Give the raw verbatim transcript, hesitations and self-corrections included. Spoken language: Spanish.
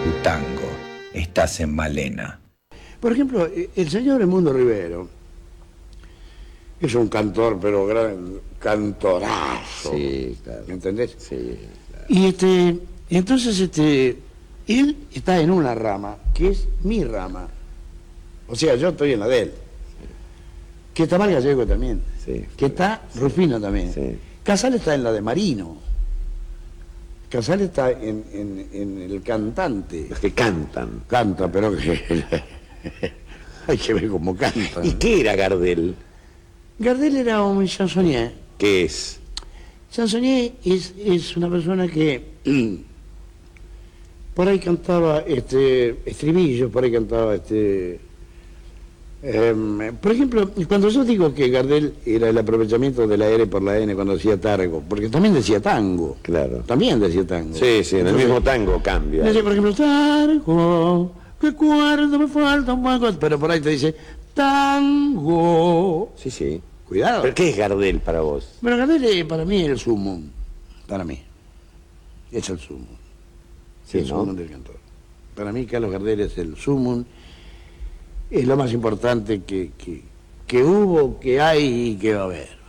tu tango, estás en Malena. Por ejemplo, el señor Edmundo Rivero es un cantor, pero gran cantorazo. Sí, claro. ¿Me entendés? Sí, claro. Y este, entonces este, él está en una rama, que es mi rama. O sea, yo estoy en la de él. Que está Mar Gallego también. Sí. Que está Sí. Rufino también. Sí. Casal está en la de Marino. Casal está en, en, en el cantante. Los que cantan. Canta, pero que... hay que ver cómo canta. ¿Y qué era Gardel? Gardel era un chansonnier. ¿Qué es? Chansonnier es, es una persona que por ahí cantaba este estribillos, por ahí cantaba este... Eh, por ejemplo, cuando yo digo que Gardel era el aprovechamiento de la R por la N cuando decía tango, porque también decía tango. Claro. También decía tango. Sí, sí, en el Entonces, mismo tango cambia. decía, por ejemplo, tango, que cuarto me falta un poco, pero por ahí te dice tango. Sí, sí. Cuidado. ¿Pero qué es Gardel para vos? Pero Gardel eh, para mí es el sumo. Para mí. Es el sumo. Sí, el ¿no? sumo del cantor. Para mí Carlos Gardel es el sumo. Es lo más importante que, que, que hubo, que hay y que va a haber.